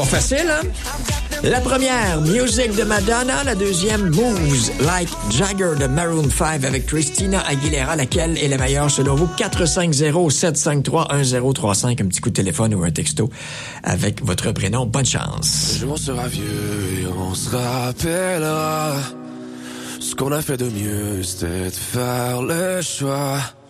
Pas facile, hein? La première, Music de Madonna. La deuxième, Moves Like Jagger de Maroon 5 avec Christina Aguilera. Laquelle est la meilleure selon vous? 450-753-1035. Un petit coup de téléphone ou un texto avec votre prénom. Bonne chance. Le jour on sera vieux et on se rappellera. Ce qu'on a fait de mieux, c'était de faire le choix